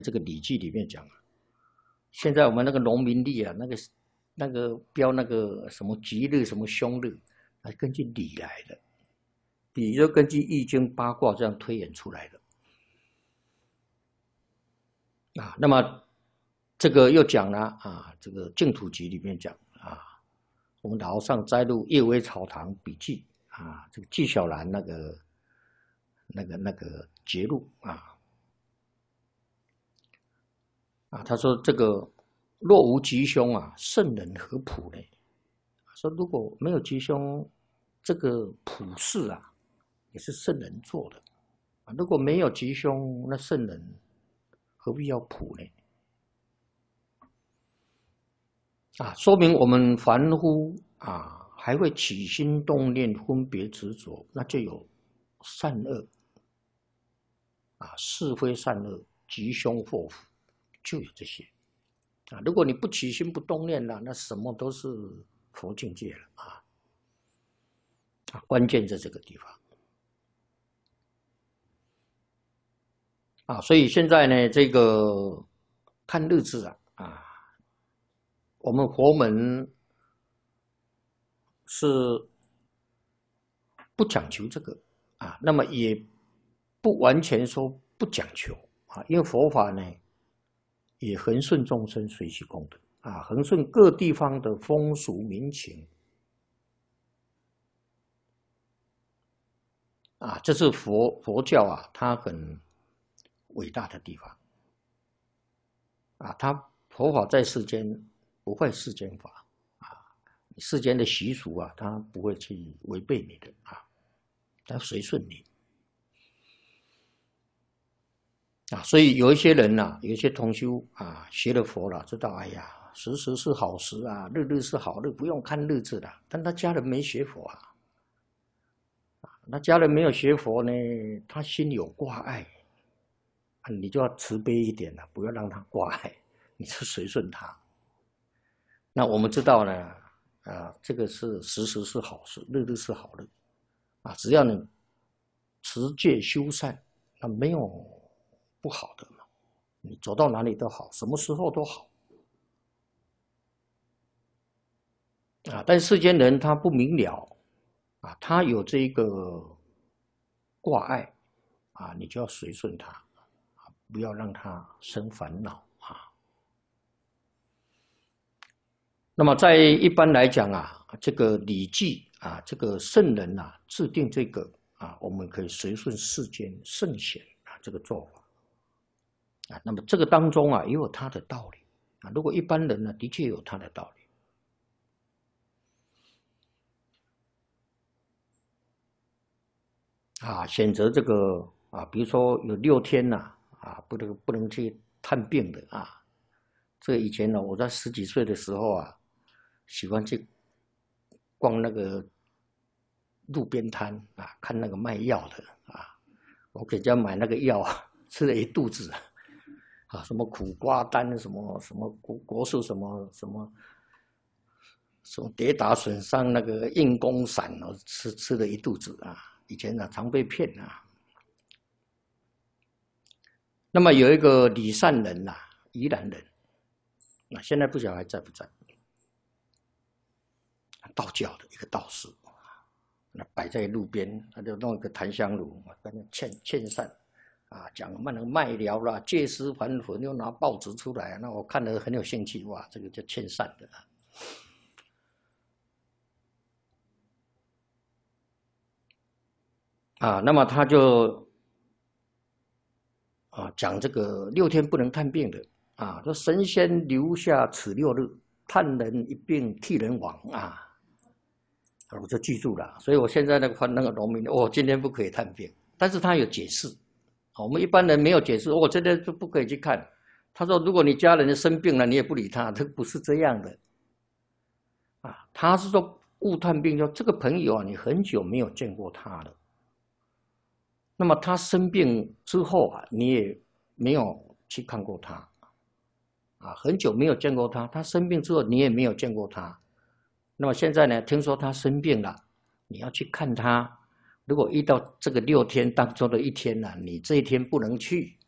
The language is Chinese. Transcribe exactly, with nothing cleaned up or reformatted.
这个《礼记》里面讲，现在我们那个农民历啊，那个那个标那个什么吉日、什么凶日，还根据礼来的，礼就根据易经八卦这样推演出来的。啊，那么这个又讲了啊，这个净土集里面讲啊，我们老上摘录《叶微草堂笔记》啊，这个纪晓岚那个那个那个节录啊。啊，他说这个若无吉凶啊，圣人何普呢？说如果没有吉凶，这个普事啊，也是圣人做的啊。如果没有吉凶，那圣人何必要普呢？啊，说明我们凡夫啊，还会起心动念、分别执着，那就有善恶啊，是非善恶、吉凶祸福。就有这些啊！如果你不起心不动念了，那什么都是佛境界了啊！啊，关键在这个地方啊！所以现在呢，这个看日子啊啊，我们佛门是不讲求这个啊，那么也不完全说不讲求啊，因为佛法呢。也恒顺众生随喜功德啊，恒顺各地方的风俗民情啊，这是佛佛教啊，它很伟大的地方啊。它佛法在世间不坏世间法啊，世间的习俗啊，它不会去违背你的啊，它随顺你。啊，所以有一些人呐、啊，有一些同修啊，学了佛了，知道哎呀，时时是好时啊，日日是好日，不用看日子的。但他家人没学佛啊，啊，那家人没有学佛呢，他心有挂碍，啊，你就要慈悲一点了，不要让他挂碍，你就随顺他。那我们知道呢，啊，这个是时时是好事，日日是好日，啊，只要你持戒修善，那没有。不好的嘛，你走到哪里都好，什么时候都好啊。但世间人他不明了啊，他有这个挂碍啊，你就要随顺他啊，不要让他生烦恼啊。那么在一般来讲啊，这个《礼记》啊，这个圣人啊制定这个啊，我们可以随顺世间圣贤啊这个做法。啊，那么这个当中啊，也有他的道理啊。如果一般人呢，的确有他的道理啊。选择这个啊，比如说有六天呐、啊，啊，不能不能去探病的啊。这以前呢，我在十几岁的时候啊，喜欢去逛那个路边摊啊，看那个卖药的啊，我给人家买那个药啊，吃了一肚子。啊，什么苦瓜丹，什么什么国国术，什么什么什么跌打损伤那个硬功散哦，吃吃了一肚子啊！以前呢、啊、常被骗啊。那么有一个李善人呐、啊，宜兰人，那现在不晓得还在不在？道教的一个道士，那摆在路边，他就弄一个檀香炉，跟那劝劝善。啊，讲那个卖疗啦，借尸还魂，又拿报纸出来，那我看得很有兴趣。哇，这个叫劝善的啊。那么他就啊讲这个六天不能探病的啊，说神仙留下此六日，探人一病替人亡啊。我就记住了，所以我现在那个那个农民，哦，今天不可以探病，但是他有解释。我们一般人没有解释，我真的就不可以去看。他说，如果你家人生病了，你也不理他，这不是这样的。啊，他是说误探病，说这个朋友啊，你很久没有见过他了。那么他生病之后啊，你也没有去看过他，啊，很久没有见过他。他生病之后，你也没有见过他。那么现在呢，听说他生病了，你要去看他。如果遇到这个六天当中的一天呢、啊，你这一天不能去，